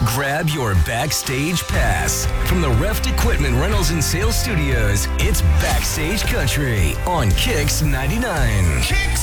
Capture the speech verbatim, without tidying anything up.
Grab your backstage pass. From the Reft Equipment Rentals and Sales Studios, it's Backstage Country on Kicks ninety-nine. Kicks